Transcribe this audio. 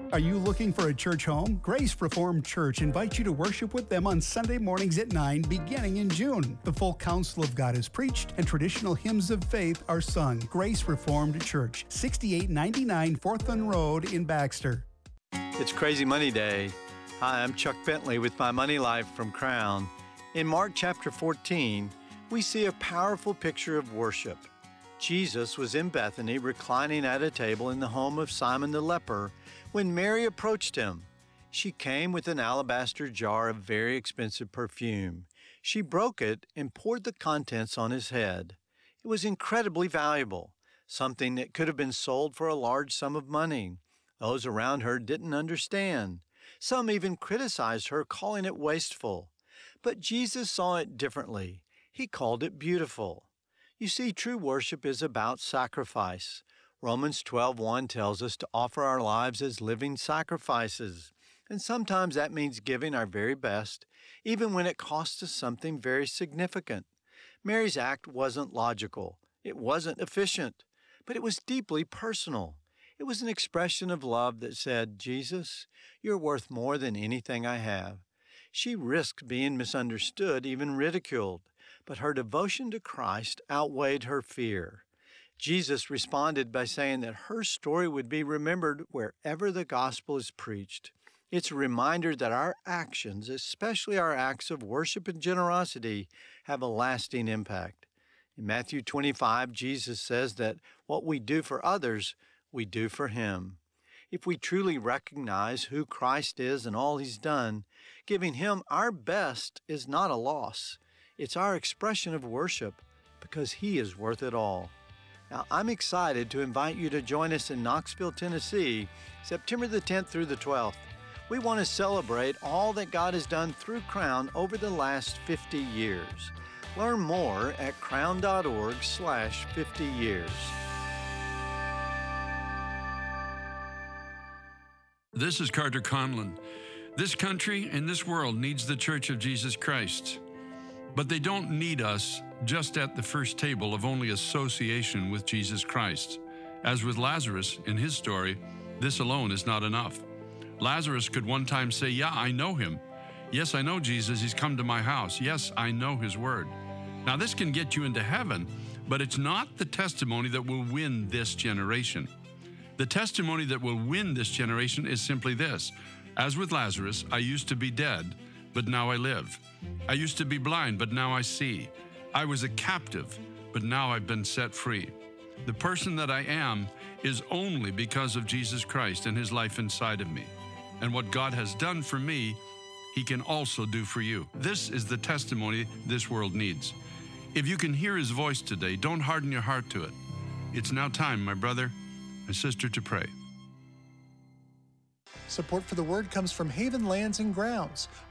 Are you looking for a church home? Grace Reformed Church invites you to worship with them on Sunday mornings at 9 beginning in June. The full counsel of God is preached and traditional hymns of faith are sung. Grace Reformed Church, 6899 Forthland Road in Baxter. It's Crazy Money Day. Hi, I'm Chuck Bentley with My Money Life from Crown. In Mark chapter 14, we see a powerful picture of worship. Jesus was in Bethany reclining at a table in the home of Simon the leper when Mary approached him. She came with an alabaster jar of very expensive perfume. She broke it and poured the contents on his head. It was incredibly valuable, something that could have been sold for a large sum of money. Those around her didn't understand. Some even criticized her, calling it wasteful. But Jesus saw it differently. He called it beautiful. You see, true worship is about sacrifice. Romans 12:1 tells us to offer our lives as living sacrifices. And sometimes that means giving our very best, even when it costs us something very significant. Mary's act wasn't logical. It wasn't efficient. But it was deeply personal. It was an expression of love that said, Jesus, you're worth more than anything I have. She risked being misunderstood, even ridiculed, but her devotion to Christ outweighed her fear. Jesus responded by saying that her story would be remembered wherever the gospel is preached. It's a reminder that our actions, especially our acts of worship and generosity, have a lasting impact. In Matthew 25, Jesus says that what we do for others, we do for Him. If we truly recognize who Christ is and all He's done, giving Him our best is not a loss. It's our expression of worship because He is worth it all. Now, I'm excited to invite you to join us in Knoxville, Tennessee, September the 10th through the 12th. We want to celebrate all that God has done through Crown over the last 50 years. Learn more at crown.org/50 years. This is Carter Conlon. This country and this world needs the Church of Jesus Christ. But they don't need us just at the first table of only association with Jesus Christ. As with Lazarus in his story, this alone is not enough. Lazarus could one time say, yeah, I know him. Yes, I know Jesus. He's come to my house. Yes, I know his word. Now, this can get you into heaven, but it's not the testimony that will win this generation. The testimony that will win this generation is simply this. As with Lazarus, I used to be dead, but now I live. I used to be blind, but now I see. I was a captive, but now I've been set free. The person that I am is only because of Jesus Christ and His life inside of me. And what God has done for me, He can also do for you. This is the testimony this world needs. If you can hear His voice today, don't harden your heart to it. It's now time, my brother and sister, to pray. Support for the Word comes from Haven Lands and Grounds,